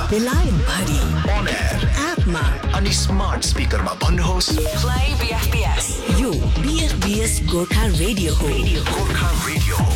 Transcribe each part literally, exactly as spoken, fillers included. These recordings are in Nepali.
बेलायत भरि on air एपमा अनि स्मार्ट स्पिकरमा भन्नुहोस् प्ले बीएफपीएस। यो बीएफपीएस गोर्खा रेडियो हो। गोर्खा रेडियो।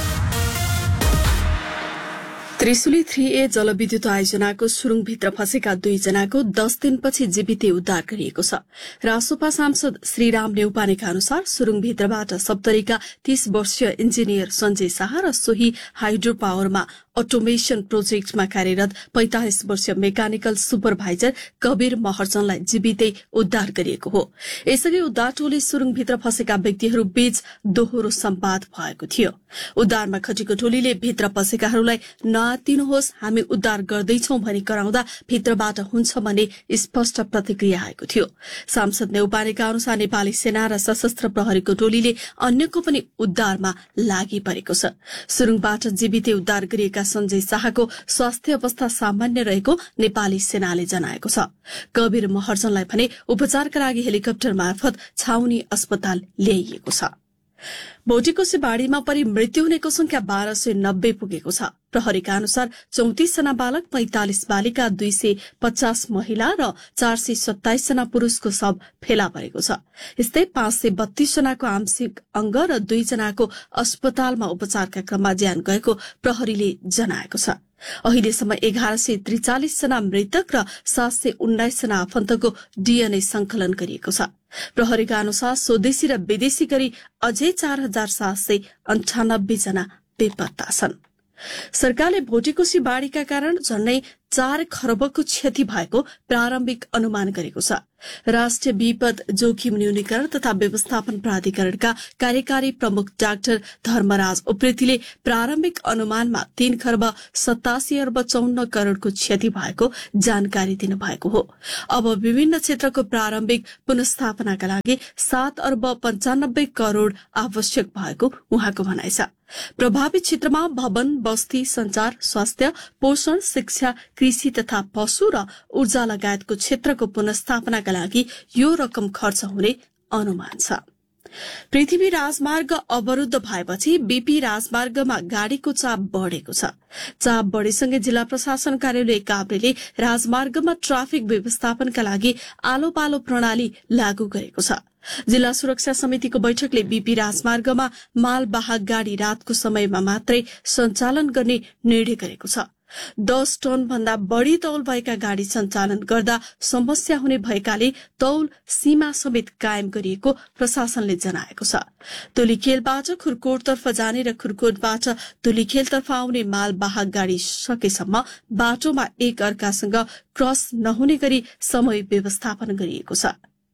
त्रिशुली थ्री ए जलविद्युत आयोजनाको सुरुङभित्र फँसेका दुईजनाको दस दिनपछि जीवितै उद्धार गरिएको छ। रासोपा सांसद श्रीराम नेउपानेका अनुसार सुरुङभित्रबाट सप्तरीका तीस वर्षीय इन्जिनियर सञ्जय शाह र सोही हाइड्रो पावरमा अटोमेशन प्रोजेक्टमा कार्यरत पैंतालिस वर्षीय मेकानिकल सुपरभाइजर कबीर महर्जनलाई जीवितै उद्धार गरिएको हो। यसअघि उद्धार टोली सुरुङभित्र फँसेका व्यक्तिहरू बीच दोहोरो सम्वाद भएको थियो। उद्धारमा खटेको टोलीले भित्र पसेकाहरूलाई नआत्तिनुहोस्, हामी उद्धार गर्दैछौं भनी कराउँदा भित्रबाट हुन्छ भन्ने स्पष्ट प्रतिक्रिया आएको थियो। सांसद नेउपानेका अनुसार नेपाली सेना र सशस्त्र प्रहरीको टोलीले अन्यको पनि उद्धारमा लागि परेको छ। सुरुङबाट जीवितै उद्धार गरिएका सञ्जय शाहको स्वास्थ्य अवस्था सामान्य रहेको नेपाली सेनाले जनाएको छ। कबीर महर्जनलाई भने उपचारका लागि हेलिकप्टर मार्फत छाउनी अस्पताल ल्याइएको छ। भोटेकोशी बाढ़ीमा परि मृत्यु हुनेको संख्या बाह्र सय नब्बे पुगेको छ। प्रहरीका अनुसार चौतिस जना बालक, पैंतालिस बालिका, दुई सय पचास महिला र चार सय सत्ताइस जना पुरूषको शव फेला परेको छ। यस्तै पाँच सय बत्तीस जनाको आंशिक अंग र दुई जनाको अस्पतालमा उपचारका क्रममा ज्यान गएको प्रहरीले जनाएको छ। अहिलेसम्म एघार सय त्रिचालिस जना मृतक र सात सय उन्नाइस जना आफन्तको डीएनए संकलन गरिएको छ। प्रहरीका अनुसार स्वदेशी र विदेशी गरी अझै चार हजार सात सय अन्ठानब्बे जना बेपत्ता छन्। सरकारले भोटेकोशी बाढ़ीका कारण झण्डै चार खरबको क्षति भएको प्रारम्भिक अनुमान गरेको छ। राष्ट्रिय विपद जोखिम न्यूनीकरण तथा व्यवस्थापन प्राधिकरणका कार्यकारी प्रमुख डाक्टर धर्मराज उप्रेतीले प्रारम्भिक अनुमानमा तीन खर्ब सतासी अर्ब चौन्न करोड़को क्षति भएको जानकारी दिनुभएको हो। अब विभिन्न क्षेत्रको प्रारम्भिक पुनस्थापनाका लागि सात अर्ब पञ्चानब्बे करोड़ आवश्यक भएको उहाँको भनाइ छ। प्रभावित क्षेत्रमा भवन, बस्ती, संचार, स्वास्थ्य, पोषण, शिक्षा, कृषि तथा पशु र ऊर्जा लगायतको क्षेत्रको पुनस्थापनाका लागि यो रकम खर्च हुने अनुमान छ। पृथ्वी राजमार्ग अवरुद्ध भएपछि बीपी राजमार्गमा गाड़ीको चाप बढ़ेको छ। चाप बढ़ेसँगै जिल्ला प्रशासन कार्यालय काभ्रेले राजमार्गमा ट्राफिक व्यवस्थापनका लागि आलो पालो प्रणाली लागू गरेको छ। जिल्ला सुरक्षा समितिको बैठकले बीपी राजमार्गमा मालवाहक गाड़ी रातको समयमा मात्रै सञ्चालन गर्ने निर्णय गरेको छ। दस टन भन्दा बढ़ी तौल भएका गाड़ी सञ्चालन गर्दा समस्या हुने भएकाले तौल सीमा समेत कायम गरिएको प्रशासनले जनाएको छ। धुलीखेलबाट खुरकोटतर्फ जाने र खुरकोटबाट धुलीखेलतर्फ आउने मालवाहक गाड़ी सकेसम्म बाटोमा एक अर्कासँग क्रस नहुने गरी समय व्यवस्थापन गरिएको छ।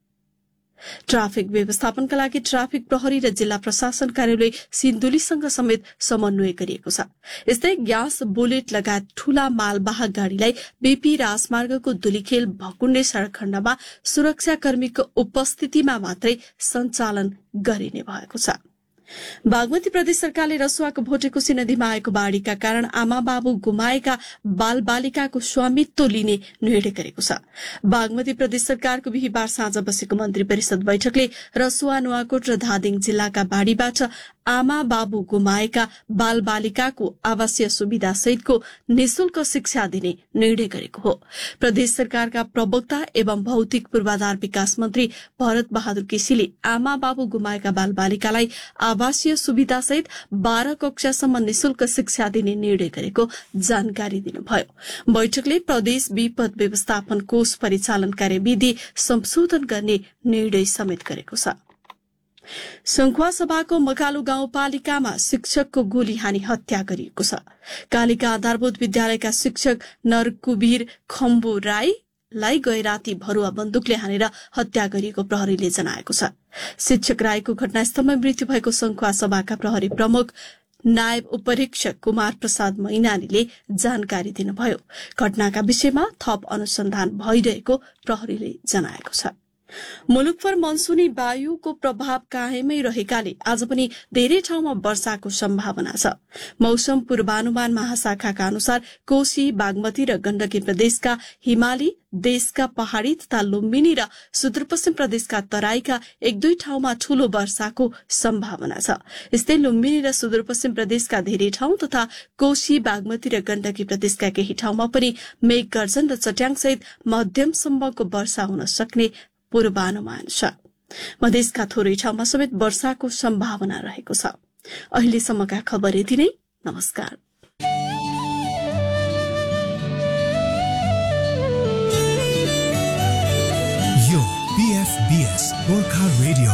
ट्राफिक व्यवस्थापनका लागि ट्राफिक प्रहरी र जिल्ला प्रशासन कार्यालय सिन्धुलीसँग समेत समन्वय गरिएको छ। यस्तै ग्यास, बुलेट लगायत ठूला मालवाहक गाड़ीलाई बीपी राजमार्गको धुलीखेल भकुण्डे सड़क खण्डमा सुरक्षाकर्मीको उपस्थितिमा मात्रै सञ्चालन गरिने भएको छ। बागमती प्रदेश सरकारले रसुवाको भोटेकोशी नदीमा आएको बाढ़ीका कारण आमा बाबु गुमाएका बाल बालिकाको स्वामित्व लिने निर्णय गरेको छ। बागमती प्रदेश सरकारको बिहीबार साँझ बसेको मन्त्री परिषद बैठकले रसुवा, नुवाकोट र धादिङ जिल्लाका बाढ़ीबाट आमा बाबु गुमाएका बाल बालिकाको आवासीय सुविधा सहितको निशुल्क शिक्षा दिने निर्णय गरेको हो। प्रदेश सरकारका प्रवक्ता एवं भौतिक पूर्वाधार विकास मन्त्री भरत बहादुर केसीले आमा बाबु गुमाएका बाल बालिकालाई आवासीय सुविधा सहित बाह्र कक्षासम्म निशुल्क शिक्षा दिने निर्णय गरेको जानकारी दिनुभयो। बैठकले प्रदेश विपद व्यवस्थापन कोष परिचालन कार्यविधि संशोधन गर्ने निर्णय समेत गरेको छ। संखुवा सभाको मकालु गाउँपालिकामा शिक्षकको गोली हानी हत्या गरिएको छ। कालिका आधारभूत विद्यालयका शिक्षक नरकुबीर खम्बु राईलाई गए राति भरुवा बन्दुकले हानेर हत्या गरिएको प्रहरीले जनाएको छ। शिक्षक राईको घटनास्थलमा मृत्यु भएको संखुवा सभाका प्रहरी प्रमुख नायब उपरीक्षक कुमार प्रसाद मैनालीले जानकारी दिनुभयो। घटनाका विषयमा थप अनुसन्धान भइरहेको प्रहरीले जनाएको छ। मुलुकभर मनसुनी वायुको प्रभाव कायमै रहेकाले आज पनि धेरै ठाउँमा वर्षाको सम्भावना छ। मौसम पूर्वानुमान महाशाखाका अनुसार कोशी, बागमती र गण्डकी प्रदेशका हिमाली, देशका पहाड़ी तथा लुम्बिनी र सुदूरपश्चिम प्रदेशका तराईका एक दुई ठाउँमा ठूलो वर्षाको सम्भावना छ। यस्तै लुम्बिनी र सुदूरपश्चिम प्रदेशका धेरै ठाउँ तथा कोशी, बागमती र गण्डकी प्रदेशका केही ठाउँमा पनि मेघगर्जन र चट्याङसहित मध्यमसम्मको वर्षा हुन सक्ने पूर्वानुमान छ। मधेसका थोरै ठाउँमा समेत वर्षाको सम्भावना रहेको छ। अहिलेसम्मका खबर यति नै। नमस्कार। यो बीएफबीएस गोर्खा रेडियो